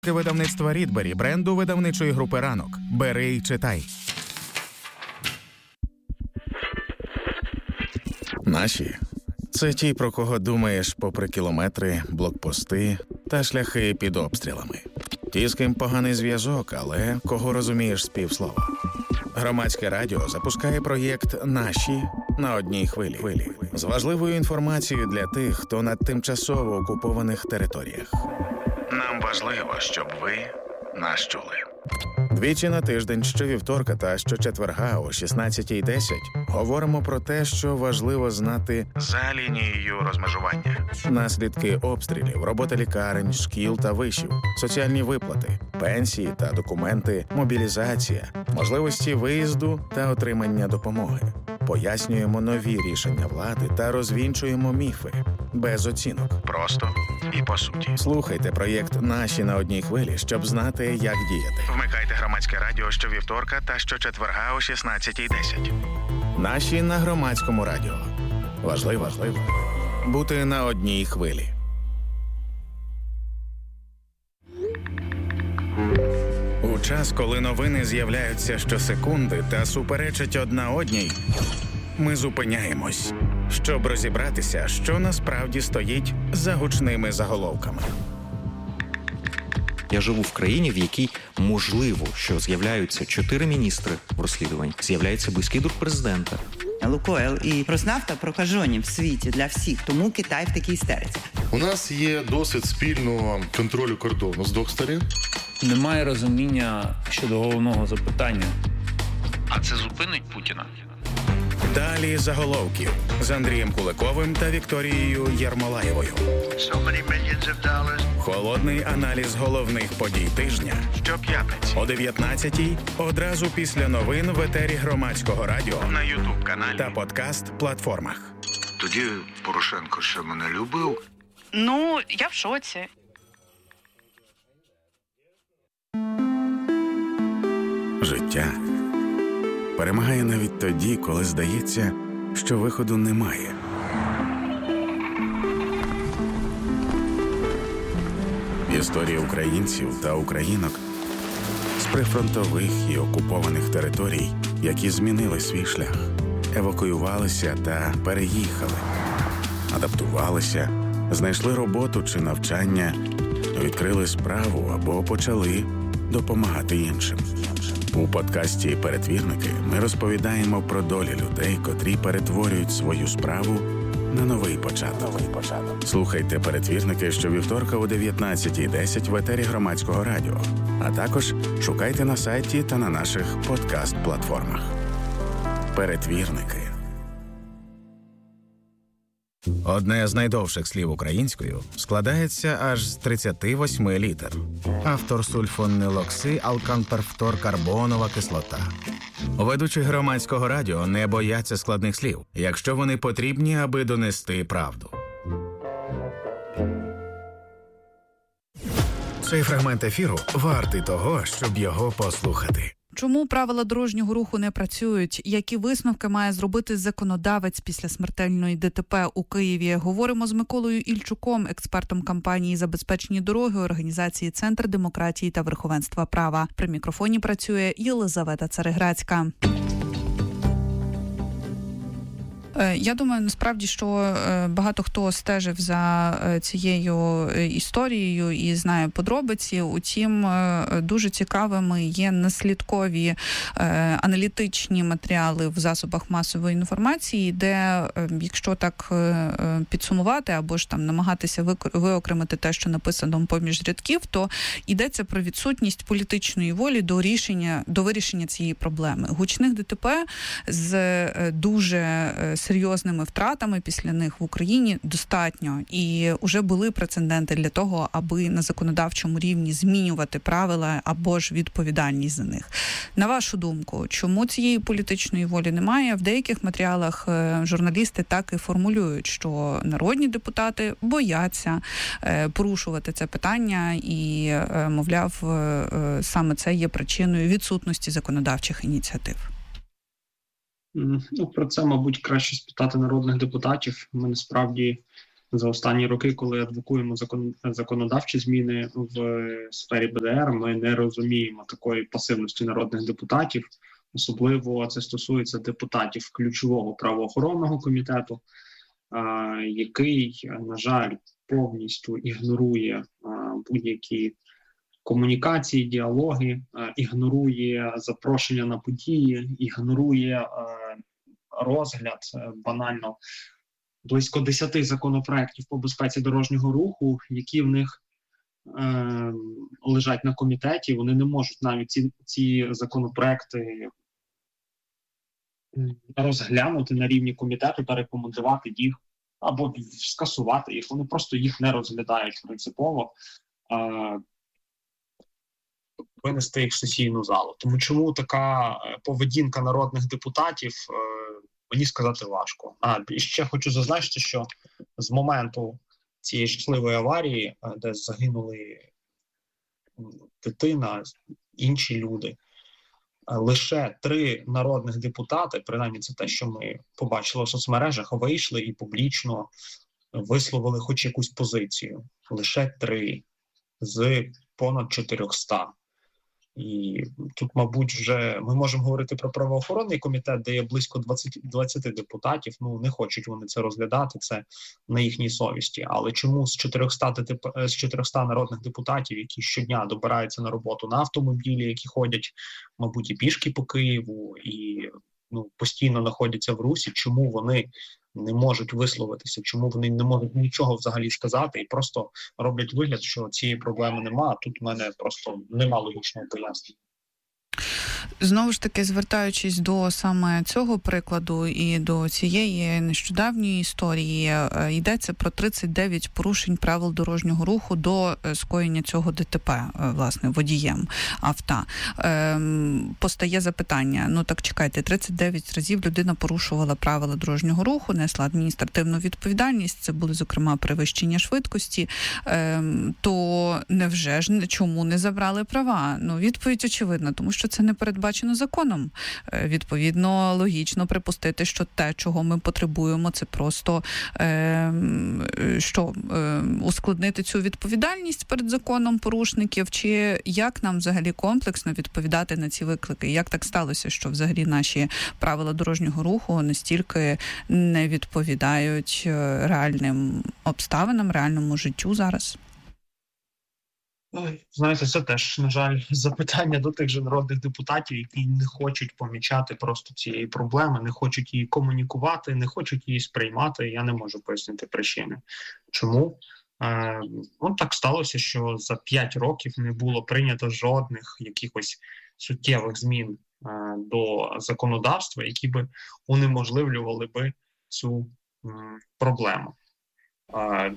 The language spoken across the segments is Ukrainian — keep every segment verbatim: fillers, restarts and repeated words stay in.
Видавництва Рідбері, бренду видавничої групи «Ранок». Бери й читай. Наші – це ті, про кого думаєш попри кілометри, блокпости та шляхи під обстрілами. Ті, з ким поганий зв'язок, але кого розумієш з півслова. Громадське радіо запускає проєкт «Наші» на одній хвилі. З важливою інформацією для тих, хто на тимчасово окупованих територіях. Нам важливо, щоб ви нас чули. Двічі на тиждень, щовівторка та щочетверга о шістнадцятій десять говоримо про те, що важливо знати за лінією розмежування. Наслідки обстрілів, робота лікарень, шкіл та вишів, соціальні виплати, пенсії та документи, мобілізація, можливості виїзду та отримання допомоги. Пояснюємо нові рішення влади та розвінчуємо міфи. Без оцінок. Просто і по суті. Слухайте проєкт «Наші» на одній хвилі, щоб знати, як діяти. Вмикайте громадське радіо щовівторка та щочетверга о шістнадцятій десять. «Наші» на громадському радіо. Важливо, важливо бути на одній хвилі. У час, коли новини з'являються щосекунди та суперечать одна одній, ми зупиняємось, щоб розібратися, що насправді стоїть за гучними заголовками. Я живу в країні, в якій можливо, що з'являються чотири міністри в розслідуванні, з'являється близький друг президента. Лукойл і Роснафта прокажені в світі для всіх, тому Китай в такій істериці. У нас є досвід спільного контролю кордону з двох сторін. Немає розуміння щодо головного запитання. А це зупинить Путіна? Далі заголовків з Андрієм Куликовим та Вікторією Єрмолаєвою. So Холодний аналіз головних подій тижня щоп'ятниці о дев'ятнадцятій, одразу після новин в етері громадського радіо на ютуб-каналі та подкаст-платформах. Тоді Порошенко ще мене любив. Ну, я в шоці. Життя перемагає навіть тоді, коли здається, що виходу немає. Історії українців та українок з прифронтових і окупованих територій, які змінили свій шлях, евакуювалися та переїхали, адаптувалися, знайшли роботу чи навчання, відкрили справу або почали допомагати іншим. У подкасті «Перетвірники» ми розповідаємо про долі людей, котрі перетворюють свою справу на новий початок. Слухайте «Перетвірники» щовівторка о дев'ятнадцятій десять в етері громадського радіо, а також шукайте на сайті та на наших подкаст-платформах. «Перетвірники». Одне з найдовших слів українською складається аж з тридцяти восьми літер. Автор сульфонилоксиалканперфторкарбонова кислота. Ведучі громадського радіо не бояться складних слів, якщо вони потрібні, аби донести правду. Цей фрагмент ефіру вартий того, щоб його послухати. Чому правила дорожнього руху не працюють? Які висновки має зробити законодавець після смертельної ДТП у Києві? Говоримо з Миколою Ільчуком, експертом кампанії «Забезпечені дороги» організації «Центр демократії та верховенства права». При мікрофоні працює Єлизавета Цареградська. Я думаю, насправді, що багато хто стежив за цією історією і знає подробиці. Утім, дуже цікавими є наслідкові аналітичні матеріали в засобах масової інформації, де, якщо так підсумувати або ж там намагатися виокремити те, що написано поміж рядків, то йдеться про відсутність політичної волі до рішення, до вирішення цієї проблеми. Гучних ДТП з дуже серйозними втратами після них в Україні достатньо. І вже були прецеденти для того, аби на законодавчому рівні змінювати правила або ж відповідальність за них. На вашу думку, чому цієї політичної волі немає? В деяких матеріалах журналісти так і формулюють, що народні депутати бояться порушувати це питання і, мовляв, саме це є причиною відсутності законодавчих ініціатив. Ну, про це, мабуть, краще спитати народних депутатів. Ми насправді за останні роки, коли адвокуємо закон, законодавчі зміни в сфері Б Д Р, ми не розуміємо такої пасивності народних депутатів. Особливо це стосується депутатів ключового правоохоронного комітету, який, на жаль, повністю ігнорує будь-які комунікації, діалоги, ігнорує запрошення на події, ігнорує розгляд банально близько десяти законопроєктів по безпеці дорожнього руху, які в них е, лежать на комітеті. Вони не можуть навіть ці, ці законопроекти розглянути на рівні комітету та рекомендувати їх або скасувати їх. Вони просто їх не розглядають принципово, е, винести їх в сесійну залу. Тому чому така поведінка народних депутатів, е, мені сказати важко. А, і ще хочу зазначити, що з моменту цієї жахливої аварії, де загинули дитина, інші люди, лише три народних депутати, принаймні це те, що ми побачили в соцмережах, вийшли і публічно висловили хоч якусь позицію. Лише три з понад чотирьохста. І тут, мабуть, вже ми можемо говорити про правоохоронний комітет, де є близько двадцять, двадцять депутатів. Ну, не хочуть вони це розглядати, це на їхній совісті. Але чому з чотирьохсот, з чотирьохсот народних депутатів, які щодня добираються на роботу на автомобілі, які ходять, мабуть, і пішки по Києву, і ну, постійно знаходяться в русі, чому вони не можуть висловитися, чому вони не можуть нічого взагалі сказати і просто роблять вигляд, що цієї проблеми нема, а тут в мене просто нема логічного пояснення. Знову ж таки, звертаючись до саме цього прикладу і до цієї нещодавньої історії, йдеться про тридцять дев'ять порушень правил дорожнього руху до скоєння цього Д Т П, власне, водієм авто. Ем, постає запитання, ну так чекайте, тридцять дев'ять разів людина порушувала правила дорожнього руху, несла адміністративну відповідальність, це були, зокрема, перевищення швидкості, ем, то невже ж чому не забрали права? Ну, відповідь очевидна, тому що це не передбачено законом. Відповідно, логічно припустити, що те, чого ми потребуємо, це просто е, що, е, ускладнити цю відповідальність перед законом порушників, чи як нам взагалі комплексно відповідати на ці виклики? Як так сталося, що взагалі наші правила дорожнього руху настільки не відповідають реальним обставинам, реальному життю зараз? Знаєте, це теж, на жаль, запитання до тих же народних депутатів, які не хочуть помічати просто цієї проблеми, не хочуть її комунікувати, не хочуть її сприймати. Я не можу пояснити причини. Чому? Е, ну, так сталося, що за п'ять років не було прийнято жодних якихось суттєвих змін е, до законодавства, які би унеможливлювали би цю м, проблему. Е,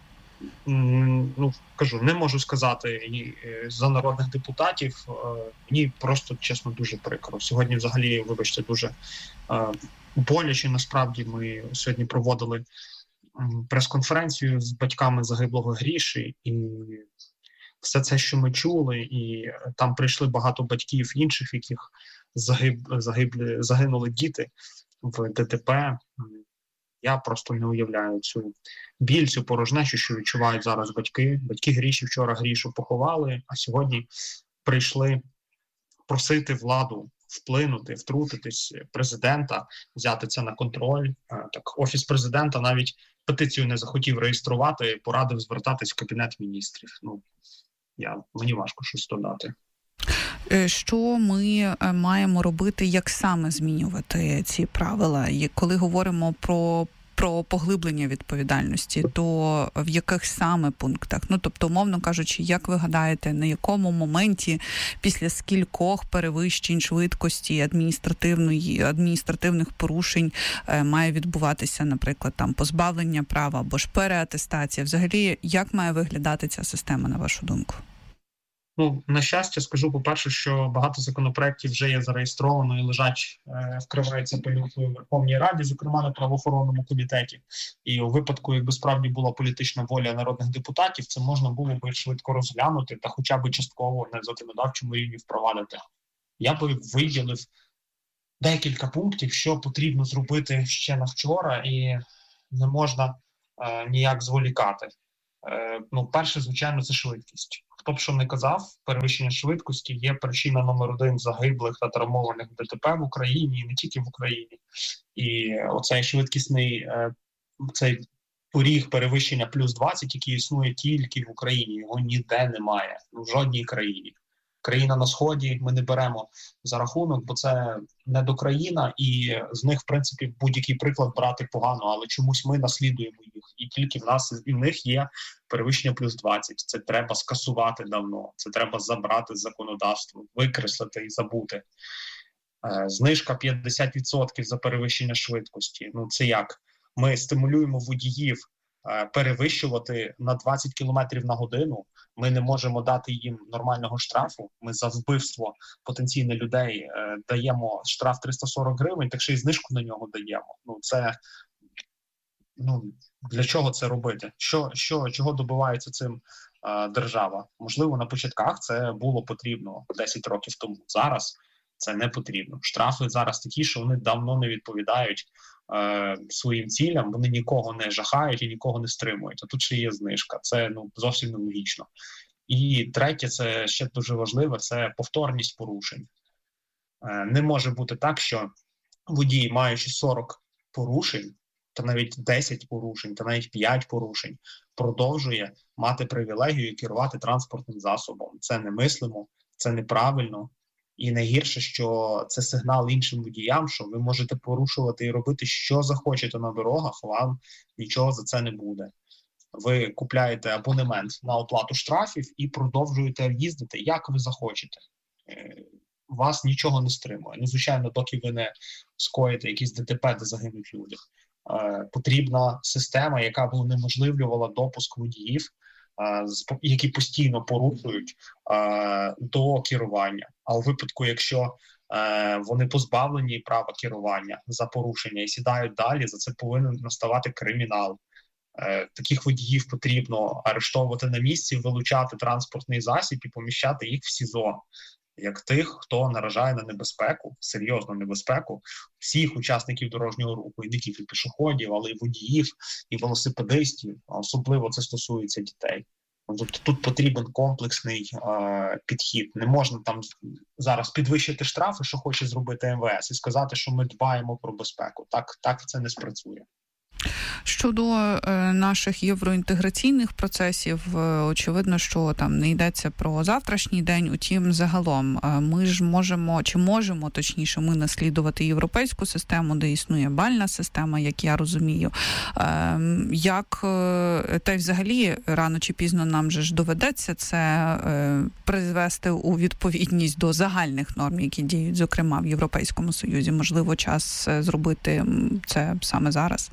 Ну, кажу, не можу сказати і за народних депутатів. Мені просто, чесно, дуже прикро. Сьогодні взагалі, вибачте, дуже боляче. Насправді ми сьогодні проводили прес-конференцію з батьками загиблого Гріші, і все це, що ми чули, і там прийшли багато батьків інших, яких загиб, загибли, загинули діти в Д Т П. Я просто не уявляю цю біль, цю порожнечу, що відчувають зараз батьки. Батьки Гріші вчора Грішу поховали, а сьогодні прийшли просити владу вплинути, втрутитись, президента, взяти це на контроль. Так, Офіс президента навіть петицію не захотів реєструвати, порадив звертатись в Кабінет міністрів. Ну, я, мені важко щось додати. Що ми маємо робити, як саме змінювати ці правила? І коли говоримо про про поглиблення відповідальності, то в яких саме пунктах? Ну, тобто, умовно кажучи, як ви гадаєте, на якому моменті після скількох перевищень швидкості адміністративної, адміністративних порушень е, має відбуватися, наприклад, там позбавлення права або ж переатестація? Взагалі, як має виглядати ця система, на вашу думку? Ну, на щастя, скажу, по-перше, що багато законопроєктів вже є зареєстровано і лежать, е, вкриваються пилюкою в Верховній Раді, зокрема на правоохоронному комітеті. І у випадку, якби справді була політична воля народних депутатів, це можна було би швидко розглянути та хоча б частково на законодавчому рівні впровадити. Я би виділив декілька пунктів, що потрібно зробити ще на вчора, і не можна е, ніяк зволікати. Е, ну, перше, звичайно, це швидкість. Хто б що не казав, перевищення швидкості є причина номер один загиблих та травмованих в ДТП в Україні, і не тільки в Україні. І оцей швидкісний е, цей поріг перевищення плюс двадцять, який існує тільки в Україні, його ніде немає, в жодній країні. Країна на Сході ми не беремо за рахунок, бо це недокраїна, і з них, в принципі, будь-який приклад брати погано, але чомусь ми наслідуємо їх. І тільки в нас і в них є перевищення плюс двадцять. Це треба скасувати давно, це треба забрати з законодавства, викреслити і забути. Е, знижка п'ятдесят відсотків за перевищення швидкості. Ну це як? Ми стимулюємо водіїв е, перевищувати на двадцять кілометрів на годину. Ми не можемо дати їм нормального штрафу. Ми за вбивство потенційно людей е, даємо штраф триста сорок гривень, так ще й знижку на нього даємо. Ну це ну для чого це робити? Що, що чого добивається цим е, держава? Можливо, на початках це було потрібно десять років тому. Зараз це не потрібно. Штрафи зараз такі, що вони давно не відповідають е, своїм цілям, вони нікого не жахають і нікого не стримують. А тут ще є знижка. Це ну зовсім нелогічно. І третє, це ще дуже важливе, це повторність порушень. Е, не може бути так, що водій, маючи сорок порушень, та навіть десять порушень, та навіть п'ять порушень, продовжує мати привілегію керувати транспортним засобом. Це немислимо, це неправильно. І найгірше, що це сигнал іншим водіям, що ви можете порушувати і робити, що захочете на дорогах, вам нічого за це не буде. Ви купляєте абонемент на оплату штрафів і продовжуєте їздити, як ви захочете. Вас нічого не стримує. Ну, звичайно, доки ви не скоїте якісь ДТП, де загинуть люди. Потрібна система, яка б унеможливлювала допуск водіїв, які постійно порушують до керування. А у випадку, якщо вони позбавлені права керування за порушення і сідають далі, за це повинен наставати кримінал. Таких водіїв потрібно арештовувати на місці, вилучати транспортний засіб і поміщати їх в СІЗО, як тих, хто наражає на небезпеку, серйозну небезпеку всіх учасників дорожнього руху, і не тільки пішоходів, але й водіїв, і велосипедистів, а особливо це стосується дітей. Тобто тут потрібен комплексний е, підхід. Не можна там зараз підвищити штрафи, що хоче зробити ем ве ес, і сказати, що ми дбаємо про безпеку. Так, так це не спрацює. Щодо е, наших євроінтеграційних процесів, е, очевидно, що там не йдеться про завтрашній день, утім, загалом е, ми ж можемо, чи можемо, точніше, ми наслідувати європейську систему, де існує бальна система, як я розумію. Е, як, е, та й взагалі, рано чи пізно нам же ж доведеться це е, привести у відповідність до загальних норм, які діють, зокрема, в Європейському Союзі. Можливо, час зробити це саме зараз?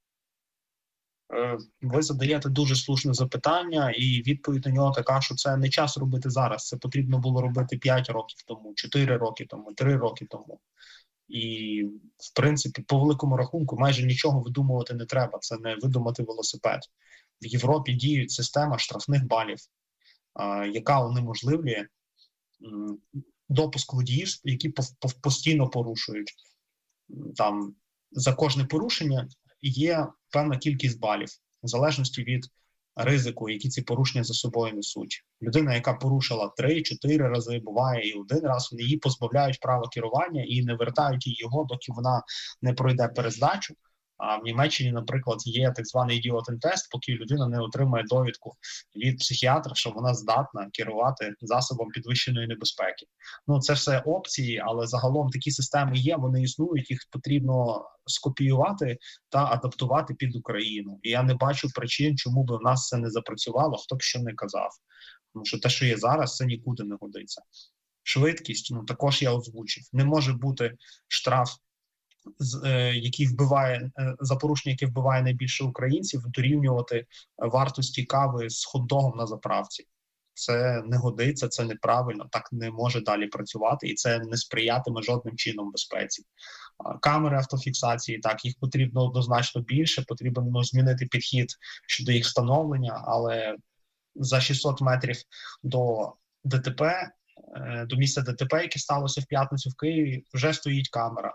Ви задаєте дуже слушне запитання, і відповідь на нього така, що це не час робити зараз. Це потрібно було робити п'ять років тому, чотири роки тому, три роки тому. І, в принципі, по великому рахунку, майже нічого видумувати не треба. Це не видумати велосипед. В Європі діє система штрафних балів, яка унеможливлює допуск водіїв, які постійно порушують. Там за кожне порушення є певна кількість балів, в залежності від ризику, які ці порушення за собою несуть. Людина, яка порушила три-чотири рази, буває і один раз, вони її позбавляють права керування і не вертають її його, доки вона не пройде перездачу. А в Німеччині, наприклад, є так званий ідіотен-тест, поки людина не отримає довідку від психіатра, що вона здатна керувати засобом підвищеної небезпеки. Ну, це все опції, але загалом такі системи є, вони існують, їх потрібно скопіювати та адаптувати під Україну. І я не бачу причин, чому би в нас це не запрацювало, хто б що не казав. Тому що те, що є зараз, це нікуди не годиться. Швидкість, ну, також я озвучив. Не може бути штраф, З, е, який вбиває е, за порушення, яке вбиває найбільше українців, дорівнювати вартості кави з хот-догом на заправці. Це не годиться, це неправильно, так не може далі працювати, і це не сприятиме жодним чином безпеці. Камери автофіксації, так, їх потрібно однозначно більше, потрібно змінити підхід щодо їх встановлення, але за шістсот метрів до ДТП, е, до місця ДТП, яке сталося в п'ятницю в Києві, вже стоїть камера.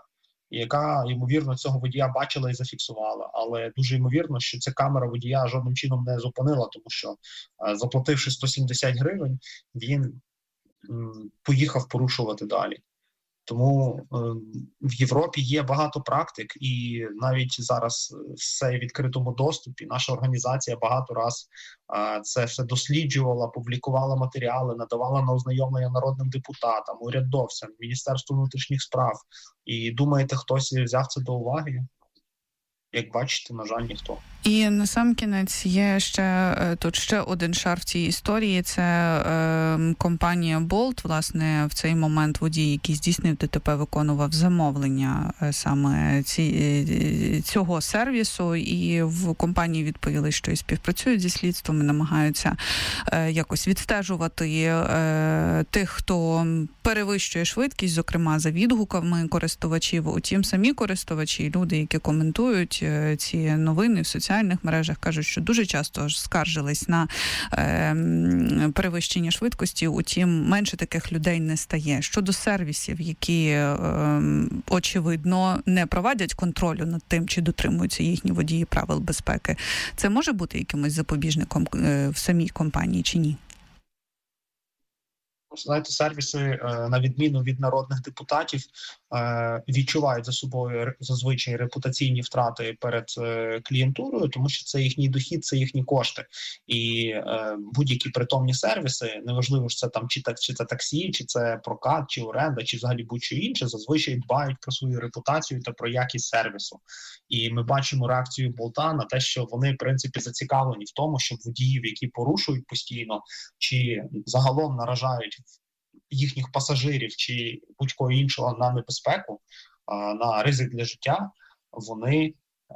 яка, ймовірно, цього водія бачила і зафіксувала. Але дуже ймовірно, що ця камера водія жодним чином не зупинила, тому що, заплативши сто сімдесят гривень, він м, поїхав порушувати далі. Тому е, в Європі є багато практик, і навіть зараз все в відкритому доступі. Наша організація багато раз е, це все досліджувала, публікувала матеріали, надавала на ознайомлення народним депутатам, урядовцям, Міністерству внутрішніх справ. І думаєте, хтось взяв це до уваги? Як бачите, на жаль, ніхто. І насамкінець є ще тут ще один шар в цій історії. Це е, компанія Bolt. Власне, в цей момент водій, який здійснив ДТП, виконував замовлення е, саме ці, цього сервісу. І в компанії відповіли, що і співпрацюють зі слідством, і намагаються е, якось відстежувати е, тих, хто перевищує швидкість, зокрема за відгуками користувачів. Утім, самі користувачі, люди, які коментують е, ці новини в соціальних мережах, кажуть, що дуже часто скаржились на е, перевищення швидкості, утім, менше таких людей не стає. Щодо сервісів, які, е, очевидно, не проводять контролю над тим, чи дотримуються їхні водії правил безпеки, це може бути якимось запобіжником е, в самій компанії чи ні? Знаєте, сервіси, на відміну від народних депутатів, відчувають за собою зазвичай репутаційні втрати перед клієнтурою, тому що це їхній дохід, це їхні кошти. І будь-які притомні сервіси, неважливо, що це там чи, чи це таксі, чи це прокат, чи оренда, чи взагалі будь-що інше, зазвичай дбають про свою репутацію та про якість сервісу. І ми бачимо реакцію Болта на те, що вони, в принципі, зацікавлені в тому, щоб водіїв, які порушують постійно, чи загалом наражають їхніх пасажирів чи будь-кого іншого на небезпеку, на ризик для життя, вони,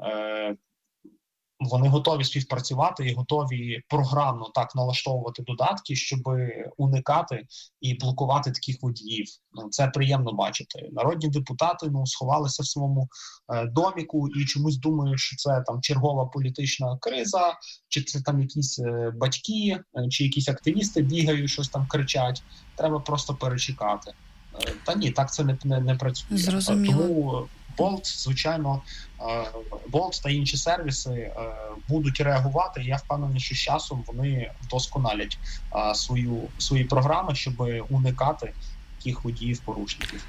вони готові співпрацювати і готові програмно так налаштовувати додатки, щоб уникати і блокувати таких водіїв. Це приємно бачити. Народні депутати ну, сховалися в своєму доміку і чомусь думають, що це там чергова політична криза, чи це там якісь батьки, чи якісь активісти бігають, щось там кричать. Треба просто перечекати. Та ні, так це не, не, не працює. Зрозуміло. Тому Bolt, звичайно, Bolt та інші сервіси будуть реагувати. Я впевнений, що з часом вони вдосконалять свою, свої програми, щоб уникати таких водіїв-порушників.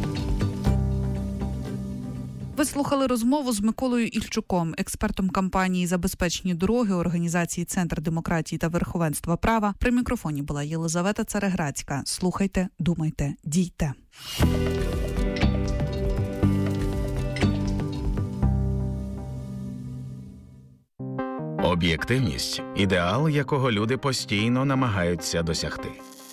Ви слухали розмову з Миколою Ільчуком, експертом кампанії «Забезпечені дороги» організації «Центр демократії та верховенства права». При мікрофоні була Єлизавета Цареградська. Слухайте, думайте, дійте. Об'єктивність – ідеал, якого люди постійно намагаються досягти.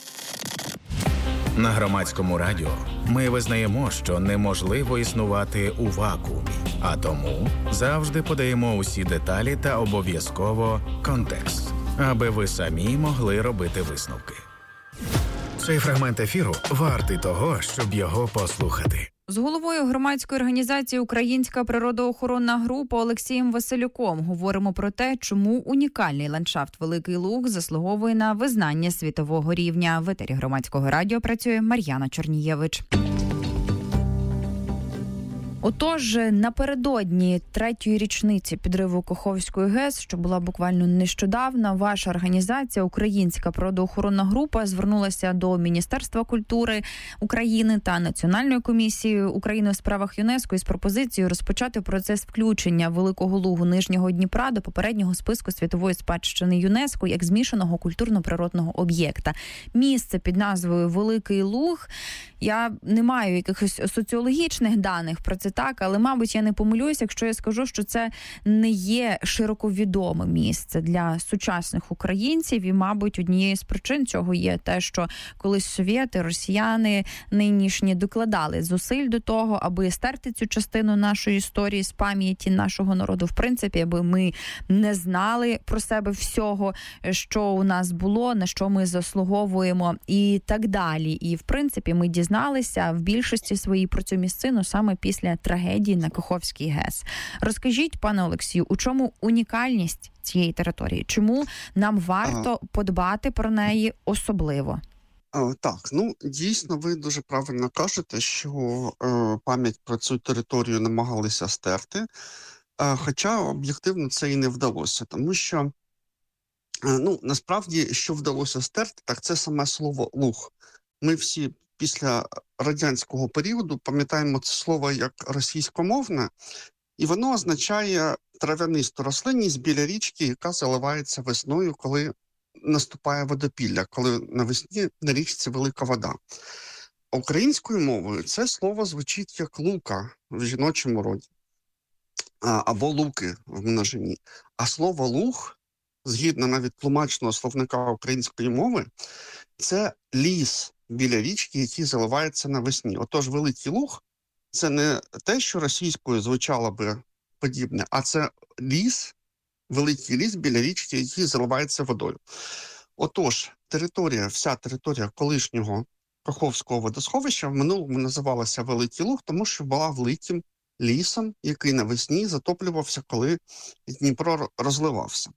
На Громадському радіо ми визнаємо, що неможливо існувати у вакуумі, а тому завжди подаємо усі деталі та обов'язково контекст, аби ви самі могли робити висновки. Цей фрагмент ефіру вартий того, щоб його послухати. З головою громадської організації «Українська природоохоронна група» Олексієм Василюком говоримо про те, чому унікальний ландшафт Великий Луг заслуговує на визнання світового рівня. В етері Громадського радіо працює Мар'яна Чорнієвич. Отож, напередодні третьої річниці підриву Каховської ГЕС, що була буквально нещодавно, ваша організація «Українська природоохоронна група» звернулася до Міністерства культури України та Національної комісії України у справах ЮНЕСКО із пропозицією розпочати процес включення Великого Лугу Нижнього Дніпра до попереднього списку світової спадщини ЮНЕСКО як змішаного культурно-природного об'єкта. Місце під назвою Великий Луг, я не маю якихось соціологічних даних про це, так, але, мабуть, я не помилюсь, якщо я скажу, що це не є широко відоме місце для сучасних українців, і, мабуть, однією з причин цього є те, що колись совєти, росіяни нинішні докладали зусиль до того, аби стерти цю частину нашої історії з пам'яті нашого народу, в принципі, аби ми не знали про себе всього, що у нас було, на що ми заслуговуємо і так далі. І, в принципі, ми дізналися в більшості своїй про цю місцину саме після трагедії на Каховській ГЕС. Розкажіть, пане Олексію, у чому унікальність цієї території? Чому нам варто подбати про неї особливо? Е, Так, ну дійсно, ви дуже правильно кажете, що е, пам'ять про цю територію намагалися стерти, е, хоча об'єктивно це і не вдалося, тому що е, ну насправді, що вдалося стерти, так це саме слово луг. Ми всі після радянського періоду пам'ятаємо це слово як російськомовне, і воно означає трав'янисту рослинність біля річки, яка заливається весною, коли наступає водопілля, коли навесні на річці велика вода. Українською мовою це слово звучить як лука в жіночому роді, а, або луки в множині. А слово луг, згідно навіть тлумачного словника української мови, це ліс біля річки, який заливається навесні. Отож, великий луг – це не те, що російською звучало би подібне, а це ліс, великий ліс біля річки, який заливається водою. Отож, територія, вся територія колишнього Каховського водосховища в минулому називалася Великий Луг, тому що була великим лісом, який навесні затоплювався, коли Дніпро розливався.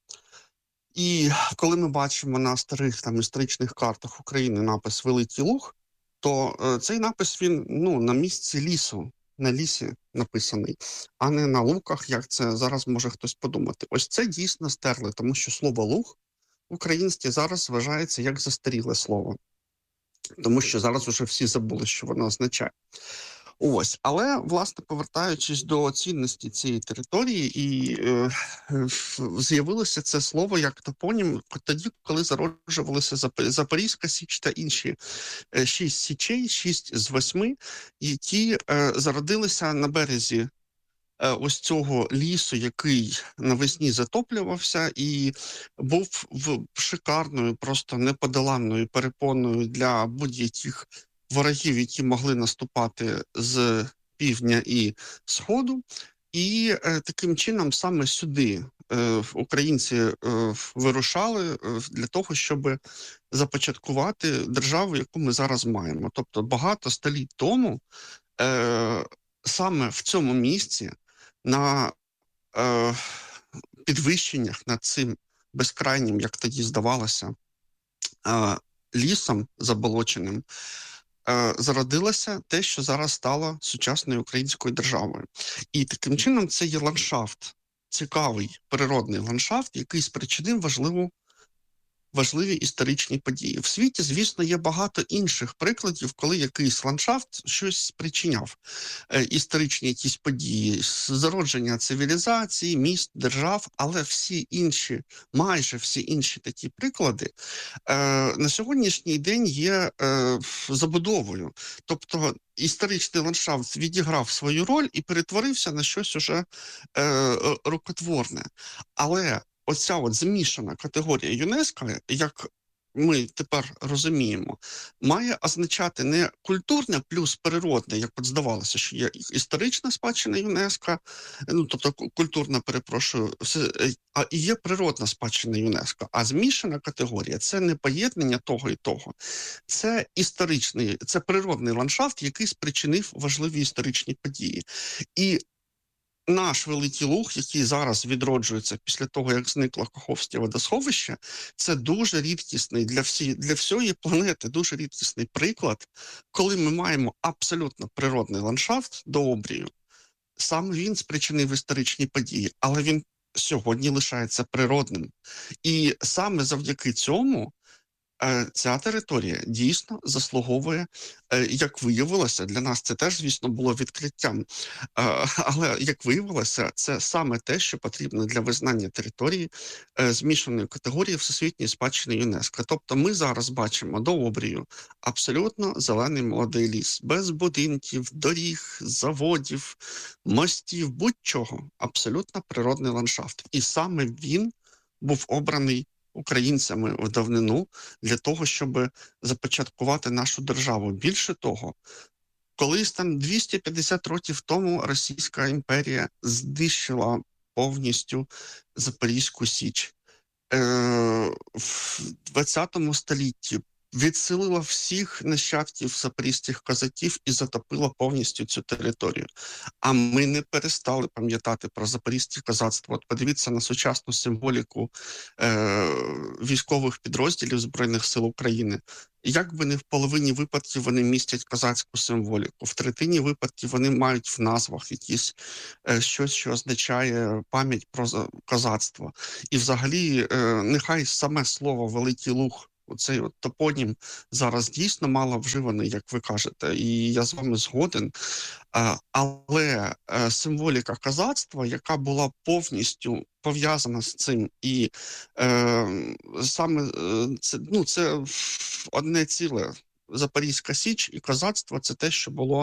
І коли ми бачимо на старих там історичних картах України напис «Великий Луг», то е, цей напис, він ну, на місці лісу, на лісі написаний, а не на луках, як це зараз може хтось подумати. Ось це дійсно стерли, тому що слово «луг» в українській зараз вважається як застаріле слово. Тому що зараз уже всі забули, що воно означає. Ось, але, власне, повертаючись до цінності цієї території, і е, з'явилося це слово як топонім тоді, коли зароджувалися Запорізька Січ та інші е, шість січей, шість з восьми, які е, зародилися на березі е, ось цього лісу, який навесні затоплювався і був в шикарною, просто неподоланною перепоною для будь-яких ворогів, які могли наступати з півдня і сходу, і е, таким чином саме сюди е, українці е, вирушали е, для того, щоб започаткувати державу, яку ми зараз маємо. Тобто багато століть тому е, саме в цьому місці на е, підвищеннях над цим безкрайнім, як тоді здавалося, е, лісом заболоченим, зародилося те, що зараз стало сучасною українською державою. І таким чином це є ландшафт, цікавий природний ландшафт, який спричинив важливу, важливі історичні події. В світі, звісно, є багато інших прикладів, коли якийсь ландшафт щось спричиняв. Е, історичні якісь події, зародження цивілізації, міст, держав, але всі інші, майже всі інші такі приклади е, на сьогоднішній день є е, забудовою. Тобто історичний ландшафт відіграв свою роль і перетворився на щось уже е, рукотворне. Але оця от змішана категорія ЮНЕСКО, як ми тепер розуміємо, має означати не культурне плюс природне, як от здавалося, що є історична спадщина ЮНЕСКО, ну тобто культурна, перепрошую, а і є природна спадщина ЮНЕСКО. А змішана категорія – це не поєднання того і того. Це історичний, це природний ландшафт, який спричинив важливі історичні події. І наш Великий Луг, який зараз відроджується після того, як зникло Каховське водосховище, це дуже рідкісний для, всі, для всієї планети, дуже рідкісний приклад, коли ми маємо абсолютно природний ландшафт до обрію. Саме він спричинив історичні події, але він сьогодні лишається природним. І саме завдяки цьому ця територія дійсно заслуговує, як виявилося, для нас це теж, звісно, було відкриттям, але, як виявилося, це саме те, що потрібно для визнання території змішаної категорії всесвітньої спадщини ЮНЕСКО. Тобто ми зараз бачимо до обрію абсолютно зелений молодий ліс, без будинків, доріг, заводів, мостів, будь-чого, абсолютно природний ландшафт. І саме він був обраний українцями в давнину для того, щоб започаткувати нашу державу. Більше того, колись там двісті п'ятдесят років тому Російська імперія знищила повністю Запорізьку Січ. Е, в двадцятому столітті відселила всіх нащадків запорізьких козаків і затопила повністю цю територію. А ми не перестали пам'ятати про запорізьке козацтво. От подивіться на сучасну символіку е- військових підрозділів Збройних сил України. Як би не в половині випадків вони містять козацьку символіку, в третині випадків вони мають в назвах якісь е, щось, що означає пам'ять про козацтво. І взагалі, е, нехай саме слово «Великий Луг», оцей от топонім зараз дійсно мало вживаний, як ви кажете, і я з вами згоден. А, але а, символіка козацтва, яка була повністю пов'язана з цим, і е, саме е, це, ну, це одне ціле. Запорізька Січ і козацтво – це те, що було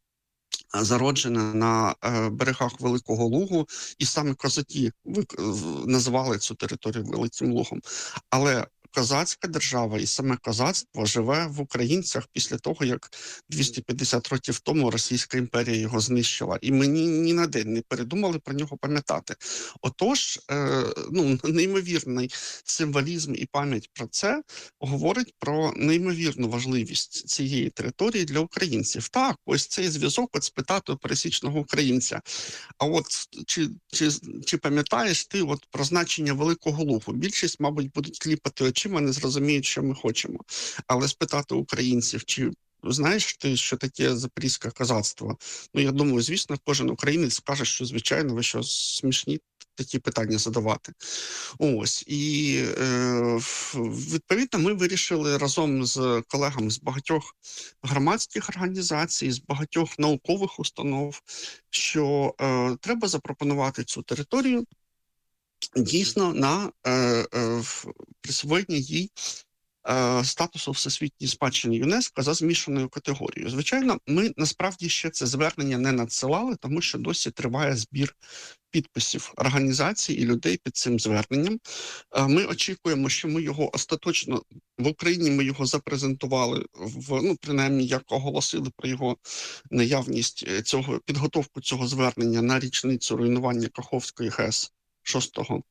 зароджене на е, берегах Великого Лугу, і саме козаки ви, називали цю територію Великим Лугом. Але козацька держава і саме козацтво живе в українцях після того, як двісті п'ятдесят років тому Російська імперія його знищила. І ми ні, ні на день не передумали про нього пам'ятати. Отож, е, ну, неймовірний символізм і пам'ять про це говорить про неймовірну важливість цієї території для українців. Так, ось цей зв'язок от спитати пересічного українця. А от чи, чи, чи пам'ятаєш ти от про значення Великого Лугу? Більшість, мабуть, будуть кліпати очима, не зрозуміють, що ми хочемо. Але спитати українців, чи знаєш ти, що таке запорізьке козацтво? Ну, я думаю, звісно, кожен українець скаже, що, звичайно, ви що, смішні такі питання задавати. Ось. І, е, відповідно, ми вирішили разом з колегами з багатьох громадських організацій, з багатьох наукових установ, що е, треба запропонувати цю територію дійсно на е, е, присвоєння їй е, статусу Всесвітньої спадщини ЮНЕСКО за змішаною категорією. Звичайно, ми насправді ще це звернення не надсилали, тому що досі триває збір підписів організацій і людей під цим зверненням. Е, ми очікуємо, що ми його остаточно в Україні ми його запрезентували, в, ну, принаймні, як оголосили про його наявність, цього, підготовку цього звернення на річницю руйнування Каховської ГЕС шостого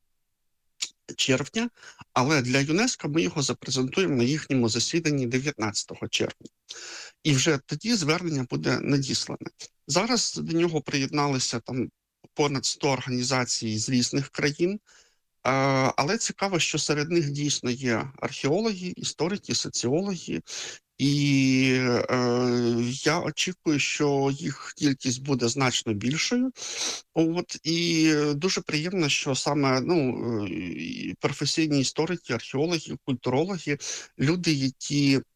червня, але для ЮНЕСКО ми його запрезентуємо на їхньому засіданні дев'ятнадцятого червня. І вже тоді звернення буде надіслане. Зараз до нього приєдналися там понад сто організацій з різних країн, але цікаво, що серед них дійсно є археологи, історики, соціологи, і е, я очікую, що їх кількість буде значно більшою. От, і дуже приємно, що саме ну, професійні історики, археологи, культурологи, люди, які е,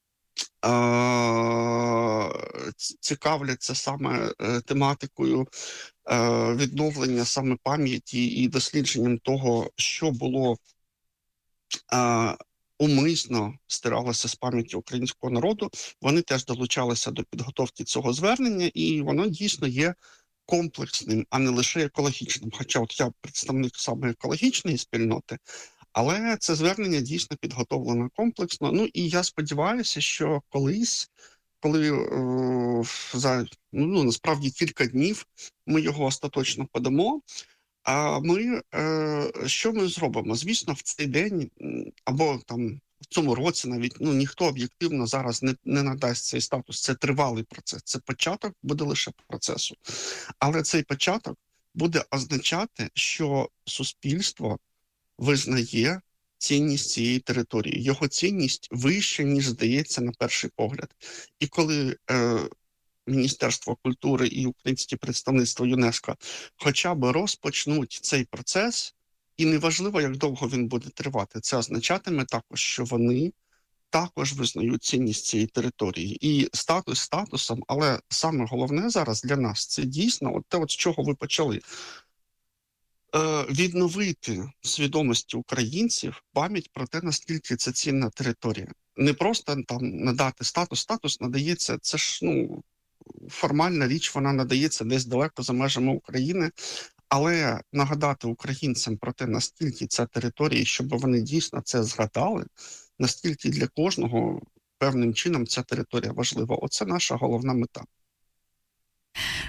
цікавляться саме тематикою е, відновлення саме пам'яті і дослідженням того, що було е, умисно стиралося з пам'яті українського народу, вони теж долучалися до підготовки цього звернення, і воно дійсно є комплексним, а не лише екологічним. Хоча от я представник саме екологічної спільноти, але це звернення дійсно підготовлено комплексно. Ну і я сподіваюся, що колись, коли е, за ну, насправді кілька днів ми його остаточно подамо, а ми, е, що ми зробимо? Звісно, в цей день, або там в цьому році навіть, ну, ніхто об'єктивно зараз не, не надасть цей статус. Це тривалий процес, це початок буде лише процесу. Але цей початок буде означати, що суспільство визнає цінність цієї території. Його цінність вища, ніж здається на перший погляд. І коли е, Міністерство культури і українське представництво ЮНЕСКО хоча б розпочнуть цей процес, і неважливо, як довго він буде тривати, це означатиме також, що вони також визнають цінність цієї території. І статус статусом, але саме головне зараз для нас – це дійсно от те, от з чого ви почали. Е, відновити в свідомості українців пам'ять про те, наскільки це цінна територія. Не просто там надати статус. Статус надається, це ж, ну, формальна річ, вона надається десь далеко за межами України, але нагадати українцям про те, наскільки ця територія, щоб вони дійсно це згадали, наскільки для кожного певним чином ця територія важлива. Оце наша головна мета.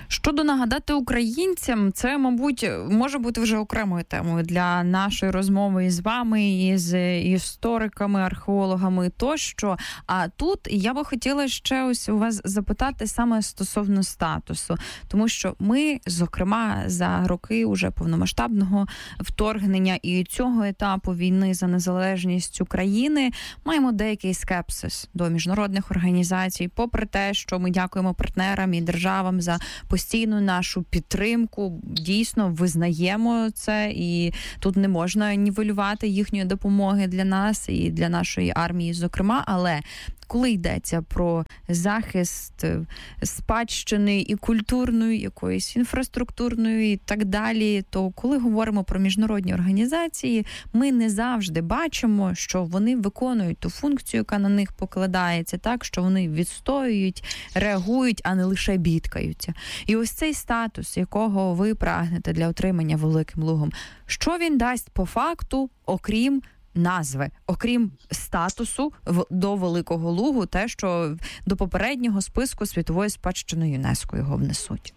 Щодо нагадати українцям, це, мабуть, може бути вже окремою темою для нашої розмови із вами, із істориками, археологами тощо. А тут я би хотіла ще ось у вас запитати саме стосовно статусу. Тому що ми, зокрема, за роки уже повномасштабного вторгнення і цього етапу війни за незалежність України маємо деякий скепсис до міжнародних організацій, попри те, що ми дякуємо партнерам і державам за постійну нашу підтримку, дійсно визнаємо це, і тут не можна нівелювати їхньої допомоги для нас і для нашої армії, зокрема, але коли йдеться про захист спадщини і культурної, якоїсь інфраструктурної і так далі, то коли говоримо про міжнародні організації, ми не завжди бачимо, що вони виконують ту функцію, яка на них покладається, так, що вони відстоюють, реагують, а не лише бідкаються. І ось цей статус, якого ви прагнете для отримання Великим Лугом, що він дасть по факту, окрім назви, окрім статусу до Великого Лугу, те, що до попереднього списку світової спадщини ЮНЕСКО його внесуть?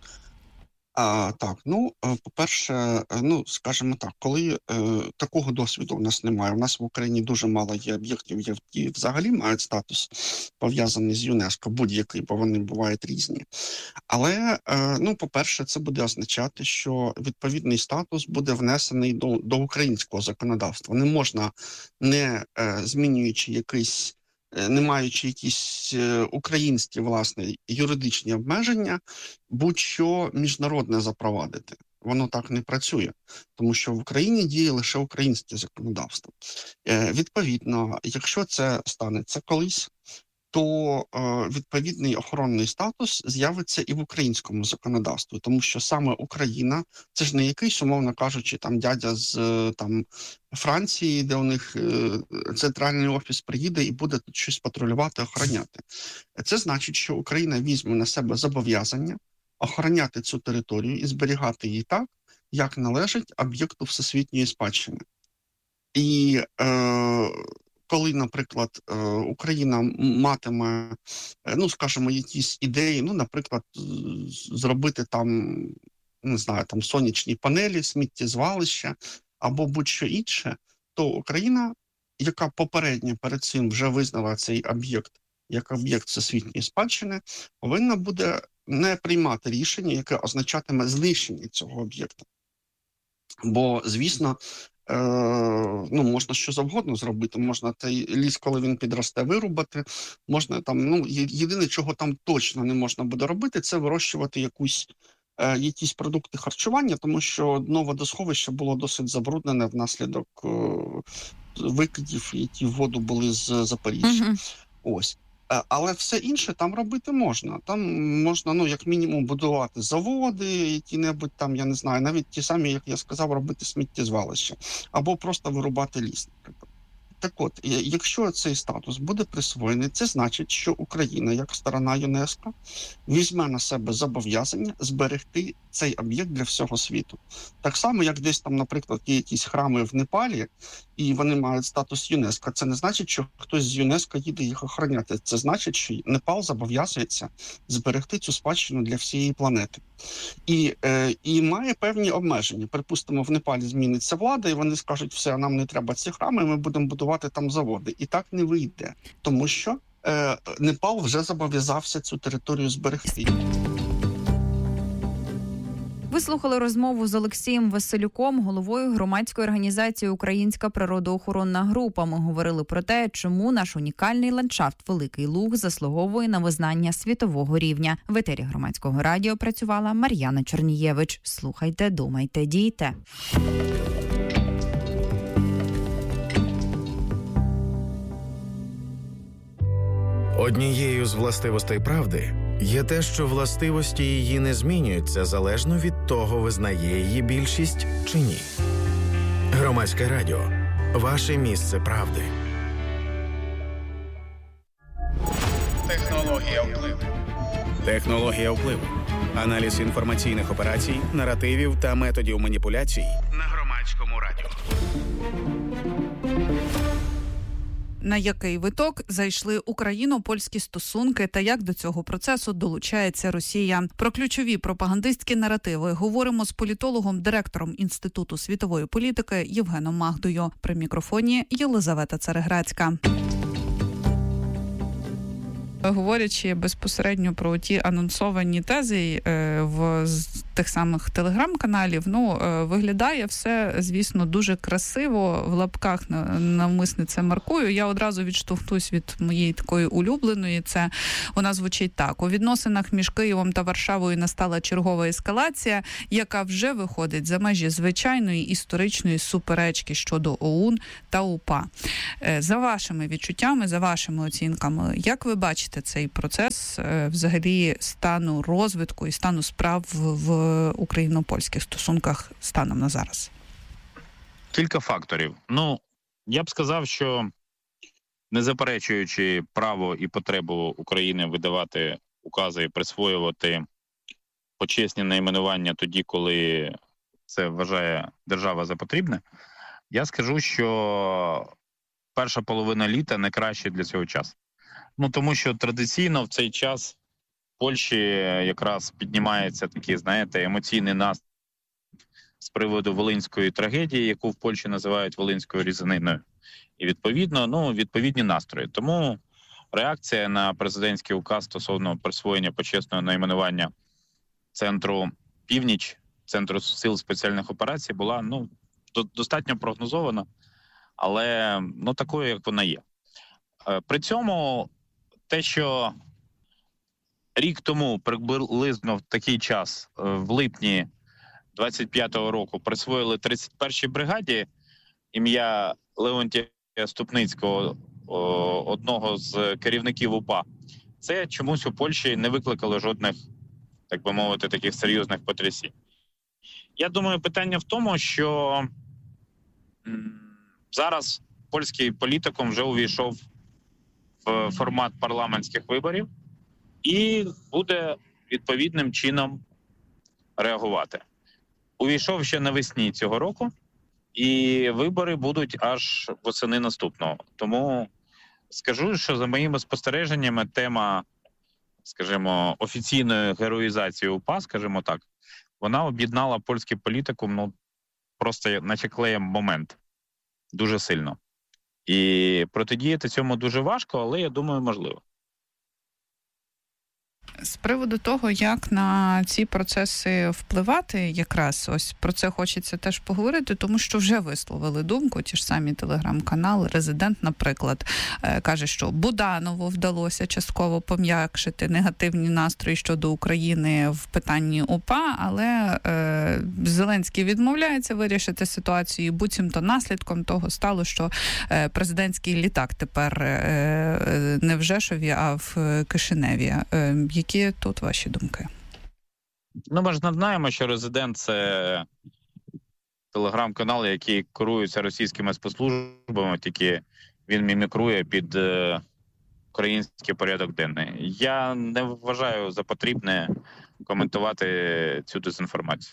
А, так, ну, по-перше, ну, скажімо так, коли е, такого досвіду у нас немає, у нас в Україні дуже мало є об'єктів, які взагалі мають статус пов'язаний з ЮНЕСКО, будь-який, бо вони бувають різні. Але, е, ну, по-перше, це буде означати, що відповідний статус буде внесений до, до українського законодавства. Не можна, не е, змінюючи якийсь, не маючи якісь українські, власне, юридичні обмеження, будь-що міжнародне запровадити. Воно так не працює, тому що в Україні діє лише українське законодавство. Е, відповідно, якщо це станеться колись, то е, відповідний охоронний статус з'явиться і в українському законодавстві, тому що саме Україна, це ж не якийсь, умовно кажучи, там дядя з там Франції, де у них е, центральний офіс приїде і буде тут щось патрулювати, охороняти. Це значить, що Україна візьме на себе зобов'язання охороняти цю територію і зберігати її так, як належить об'єкту всесвітньої спадщини. І е, коли, наприклад, Україна матиме, ну, скажімо, якісь ідеї, ну, наприклад, зробити там, не знаю, там сонячні панелі, сміттєзвалища або будь-що інше, то Україна, яка попередньо перед цим вже визнала цей об'єкт як об'єкт всесвітньої спадщини, повинна буде не приймати рішення, яке означатиме знищення цього об'єкта. Бо, звісно, Е, ну, можна що завгодно зробити, можна цей ліс, коли він підросте, вирубати, можна там, ну, єдине, чого там точно не можна буде робити, це вирощувати якусь, е, якісь продукти харчування, тому що дно водосховища було досить забруднене внаслідок е, викидів, які в воду були з Запоріжжя. Mm-hmm. Ось. Але все інше там робити можна. Там можна, ну, як мінімум, будувати заводи, які-небудь там, я не знаю, навіть ті самі, як я сказав, робити сміттєзвалища. Або просто вирубати ліс, наприклад. Так от, якщо цей статус буде присвоєний, це значить, що Україна, як сторона ЮНЕСКО, візьме на себе зобов'язання зберегти цей об'єкт для всього світу. Так само, як десь там, наприклад, є якісь храми в Непалі, і вони мають статус ЮНЕСКО. Це не значить, що хтось з ЮНЕСКО їде їх охороняти. Це значить, що Непал зобов'язується зберегти цю спадщину для всієї планети. І, е, і має певні обмеження. Припустимо, в Непалі зміниться влада, і вони скажуть, все, нам не треба ці храми, ми будемо будувати там заводи. І так не вийде, тому що е, Непал вже зобов'язався цю територію зберегти. Ви слухали розмову з Олексієм Василюком, головою громадської організації «Українська природоохоронна група». Ми говорили про те, чому наш унікальний ландшафт Великий Луг заслуговує на визнання світового рівня. В етері Громадського радіо працювала Мар'яна Чернієвич. Слухайте, думайте, дійте. Однією з властивостей правди є те, що властивості її не змінюються залежно від того, визнає її більшість чи ні. Громадське радіо. Ваше місце правди. Технологія впливу. Технологія впливу. Аналіз інформаційних операцій, наративів та методів маніпуляцій на Громадському радіо. На який виток зайшли україно-польські стосунки та як до цього процесу долучається Росія? Про ключові пропагандистські наративи говоримо з політологом, директором Інституту світової політики Євгеном Магдою. При мікрофоні Єлизавета Цареградська. Говорячи безпосередньо про ті анонсовані тези е, в тих самих телеграм-каналів, ну, е, виглядає все, звісно, дуже красиво, в лапках навмисне це маркую. Я одразу відштовхнусь від моєї такої улюбленої. Це вона звучить так. У відносинах між Києвом та Варшавою настала чергова ескалація, яка вже виходить за межі звичайної історичної суперечки щодо ОУН та УПА. Е, за вашими відчуттями, за вашими оцінками, як ви бачите цей процес взагалі стану розвитку і стану справ в україно-польських стосунках станом на зараз? Кілька факторів. Ну, я б сказав, що не заперечуючи право і потребу України видавати укази і присвоювати почесні найменування тоді, коли це вважає держава за потрібне, я скажу, що перша половина літа найкраще для цього часу. Ну, тому що традиційно в цей час в Польщі якраз піднімається такий, знаєте, емоційний настрій з приводу волинської трагедії, яку в Польщі називають волинською різаниною. І відповідно, ну, відповідні настрої. Тому реакція на президентський указ стосовно присвоєння почесного найменування Центру Північ, Центру сил спеціальних операцій була, ну, достатньо прогнозована, але, ну, такою, як вона є. При цьому те, що рік тому, приблизно в такий час, в липні двадцять п'ятого року, присвоїли тридцять першій бригаді ім'я Леонтія Ступницького, одного з керівників УПА, це чомусь у Польщі не викликало жодних, так би мовити, таких серйозних потрясінь. Я думаю, питання в тому, що зараз польський політикум вже увійшов в формат парламентських виборів і буде відповідним чином реагувати. Увійшов ще навесні цього року, і вибори будуть аж восени наступного. Тому скажу, що за моїми спостереженнями тема, скажімо, офіційної героїзації УПА, скажімо так, вона об'єднала польський політикум, ну, просто наче клеєм момент. Дуже сильно. І протидіяти цьому дуже важко, але, я думаю, можливо. З приводу того, як на ці процеси впливати, якраз ось про це хочеться теж поговорити, тому що вже висловили думку, ті ж самі телеграм-канали, Резидент, наприклад, каже, що Буданову вдалося частково пом'якшити негативні настрої щодо України в питанні УПА, але е, Зеленський відмовляється вирішити ситуацію, буцімто наслідком того стало, що е, президентський літак тепер е, не в Жешові, а в Кишиневі. Е, Які тут ваші думки? Ну, ми ж не знаємо, що Резидент – це телеграм-канал, який керується російськими спецслужбами, тільки він мімікрує під е, український порядок денний. Я не вважаю за потрібне коментувати цю дезінформацію.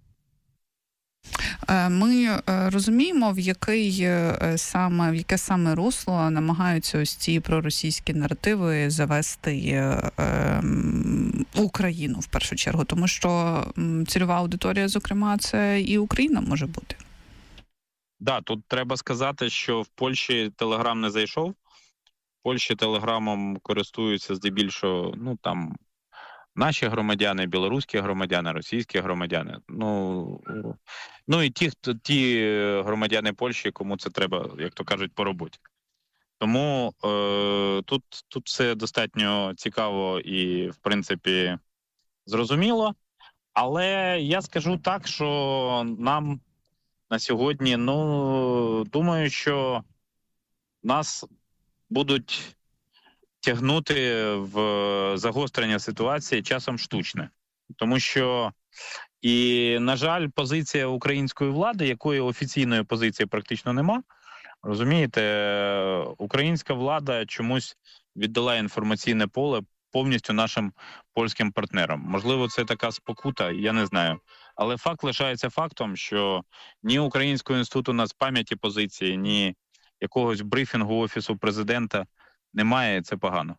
Ми розуміємо, в який саме, в яке саме русло намагаються ось ці проросійські наративи завести е, Україну в першу чергу, тому що цільова аудиторія, зокрема, це і Україна може бути. Так, да, тут треба сказати, що в Польщі Телеграм не зайшов. В Польщі Телеграмом користуються здебільшого, ну, там, наші громадяни, білоруські громадяни, російські громадяни, ну, ну і ті, ті громадяни Польщі, кому це треба, як то кажуть, по роботі. Тому е, тут, тут все достатньо цікаво і, в принципі, зрозуміло. Але я скажу так, що нам на сьогодні, ну, думаю, що нас будуть тягнути в загострення ситуації часом штучне. Тому що, і, на жаль, позиція української влади, якої офіційної позиції практично нема, розумієте, українська влада чомусь віддала інформаційне поле повністю нашим польським партнерам. Можливо, це така спокута, я не знаю. Але факт лишається фактом, що ні Українського інституту нацпам'яті позиції, ні якогось брифінгу Офісу президента немає, це погано.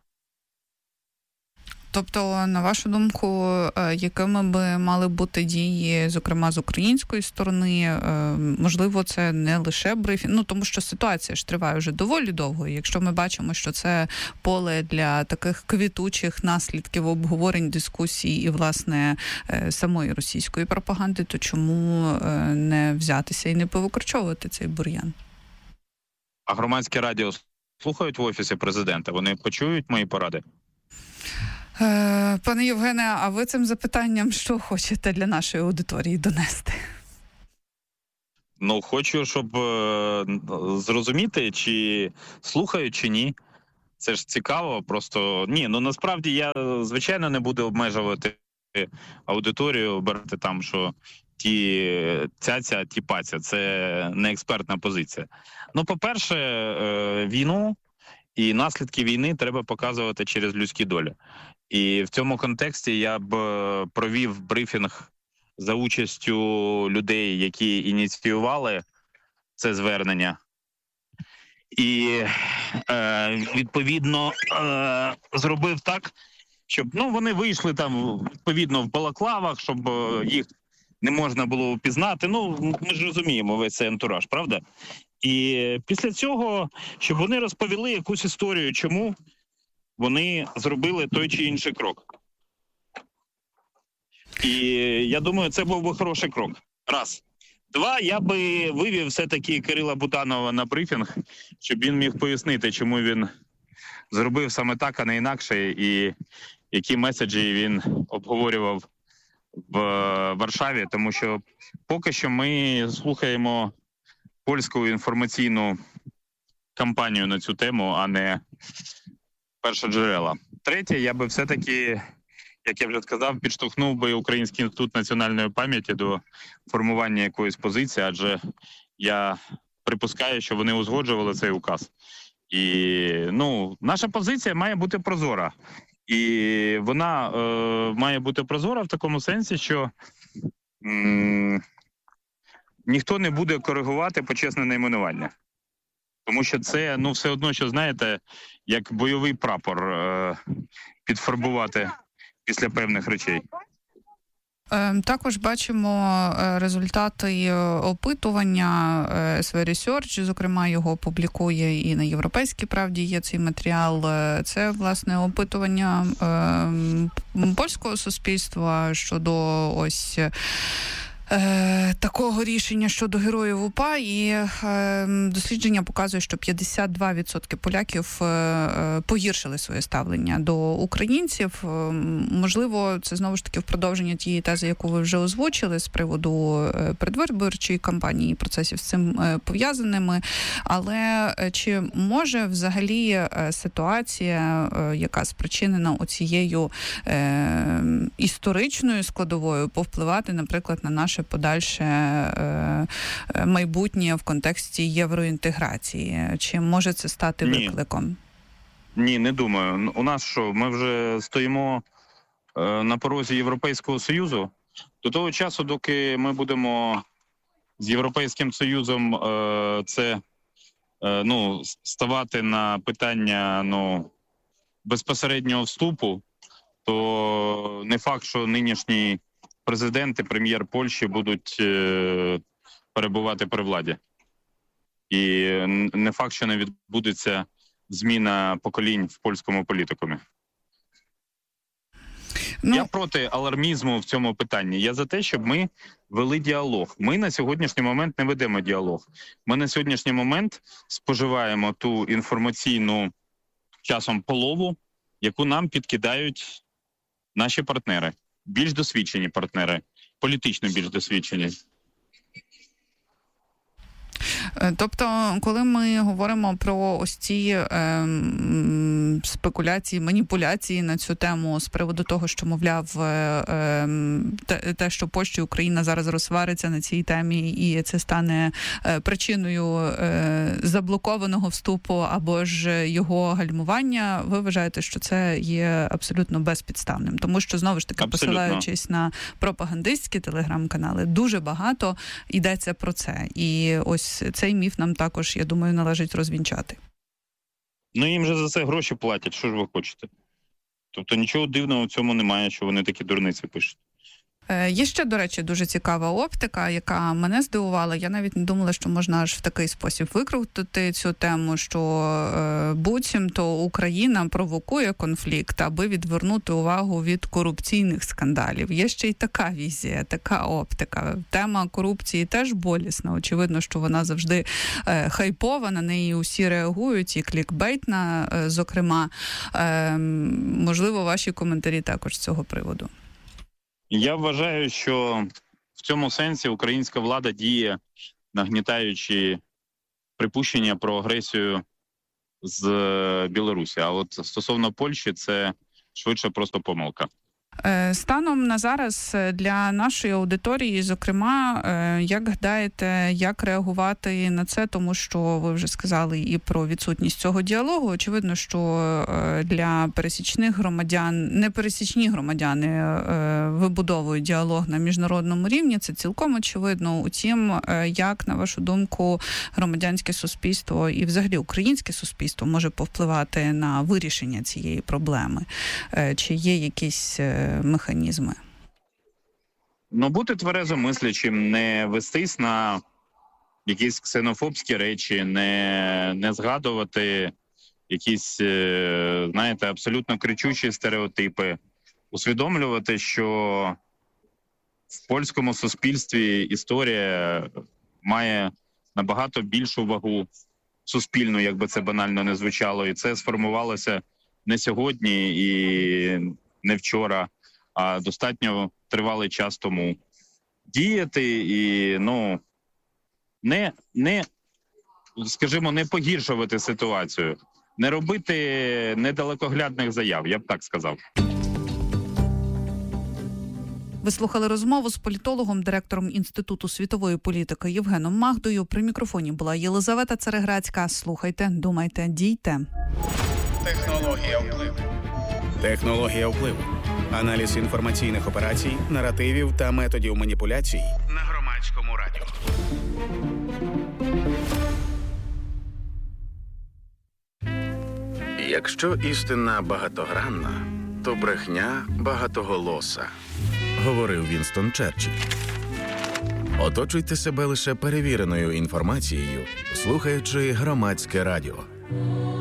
Тобто, на вашу думку, якими би мали бути дії, зокрема, з української сторони? Можливо, це не лише брифінг, ну, тому що ситуація ж триває вже доволі довго. І якщо ми бачимо, що це поле для таких квітучих наслідків обговорень, дискусій і, власне, самої російської пропаганди, то чому не взятися і не повикорчовувати цей бур'ян? А громадське радіо слухають в Офісі президента? Вони почують мої поради? Пане Євгене, а ви цим запитанням що хочете для нашої аудиторії донести? Ну, хочу, щоб е, зрозуміти, чи слухають, чи ні. Це ж цікаво, просто... Ні, ну насправді я, звичайно, не буду обмежувати аудиторію, обирати там, що ті цяця, ті паця. Це не експертна позиція. Ну, по-перше, е, війну і наслідки війни треба показувати через людські долі. І в цьому контексті я б провів брифінг за участю людей, які ініціювали це звернення. І, е, відповідно, е, зробив так, щоб ну, вони вийшли там, відповідно, в балаклавах, щоб їх не можна було впізнати. Ну, ми ж розуміємо весь цей антураж, правда? І після цього, щоб вони розповіли якусь історію, чому вони зробили той чи інший крок. І я думаю, це був би хороший крок. Раз. Два, я би вивів все-таки Кирила Буданова на брифінг, щоб він міг пояснити, чому він зробив саме так, а не інакше, і які меседжі він обговорював в Варшаві. Тому що поки що ми слухаємо польську інформаційну кампанію на цю тему, а не першоджерела. Третє, я би все-таки, як я вже сказав, підштовхнув би Український інститут національної пам'яті до формування якоїсь позиції, адже я припускаю, що вони узгоджували цей указ. І, ну, наша позиція має бути прозора. І вона е, має бути прозора в такому сенсі, що м- ніхто не буде коригувати почесне найменування. Тому що це, ну, все одно, що, знаєте, як бойовий прапор е- підфарбувати після певних речей. Також бачимо результати опитування ес ве Research, зокрема, його публікує і на Європейській правді є цей матеріал. Це, власне, опитування польського суспільства щодо ось такого рішення щодо героїв УПА, і е, дослідження показує, що п'ятдесят два відсотки поляків е, погіршили своє ставлення до українців. Е, можливо, це знову ж таки в продовження тієї тези, яку ви вже озвучили з приводу передвиборчої кампанії і процесів з цим е, пов'язаними. Але е, чи може взагалі е, ситуація, е, яка спричинена оцією е, історичною складовою, повпливати, наприклад, на наше подальше е, майбутнє в контексті євроінтеграції? Чи може це стати Ні. викликом? Ні, не думаю. У нас що, ми вже стоїмо е, на порозі Європейського Союзу. До того часу, доки ми будемо з Європейським Союзом е, це е, ну, ставати на питання ну, безпосереднього вступу, то не факт, що нинішній президент і прем'єр Польщі будуть е, перебувати при владі. І не факт, що не відбудеться зміна поколінь в польському політикумі. Ну... Я проти алармізму в цьому питанні. Я за те, щоб ми вели діалог. Ми на сьогоднішній момент не ведемо діалог. Ми на сьогоднішній момент споживаємо ту інформаційну часом полову, яку нам підкидають наші партнери. Більш досвідчені партнери, політично більш досвідчені. Тобто, коли ми говоримо про ось ці е, спекуляції, маніпуляції на цю тему з приводу того, що, мовляв, е, те, те, що Польща і Україна зараз розсвариться на цій темі, і це стане е, причиною е, заблокованого вступу або ж його гальмування, ви вважаєте, що це є абсолютно безпідставним? Тому що, знову ж таки, абсолютно. Посилаючись на пропагандистські телеграм-канали, дуже багато йдеться про це. І ось це цей міф нам також, я думаю, належить розвінчати. Ну, їм же за це гроші платять, що ж ви хочете? Тобто нічого дивного в цьому немає, що вони такі дурниці пишуть. Є ще, до речі, дуже цікава оптика, яка мене здивувала. Я навіть не думала, що можна аж в такий спосіб викрутити цю тему, що е, буцімто Україна провокує конфлікт, аби відвернути увагу від корупційних скандалів. Є ще й така візія, така оптика. Тема корупції теж болісна. Очевидно, що вона завжди е, хайпова, на неї усі реагують, і клікбейтна, е, зокрема. Е, можливо, ваші коментарі також з цього приводу. Я вважаю, що в цьому сенсі українська влада діє, нагнітаючи припущення про агресію з Білорусі. А от стосовно Польщі, це швидше просто помилка. Станом на зараз для нашої аудиторії, зокрема, як гадаєте, як реагувати на це, тому що ви вже сказали і про відсутність цього діалогу. Очевидно, що для пересічних громадян, непересічні громадяни вибудовують діалог на міжнародному рівні, це цілком очевидно. Утім, як, на вашу думку, громадянське суспільство і взагалі українське суспільство може повпливати на вирішення цієї проблеми? Чи є якісь механізми? Ну, бути тверезомислячим, не вестись на якісь ксенофобські речі, не, не згадувати якісь, знаєте, абсолютно кричущі стереотипи, усвідомлювати, що в польському суспільстві історія має набагато більшу вагу суспільну, як би це банально не звучало, і це сформувалося не сьогодні і не вчора, а достатньо тривалий час тому. Діяти і, ну, не, не, скажімо, не погіршувати ситуацію, не робити недалекоглядних заяв, я б так сказав. Ви слухали розмову з політологом, директором Інституту світової політики Євгеном Магдою. При мікрофоні була Єлизавета Цереграцька. Слухайте, думайте, дійте. Технологія впливу. Технологія впливу. Аналіз інформаційних операцій, наративів та методів маніпуляцій на Громадському радіо. Якщо істина багатогранна, то брехня багатоголоса, говорив Вінстон Черчилль. Оточуйте себе лише перевіреною інформацією, слухаючи Громадське радіо.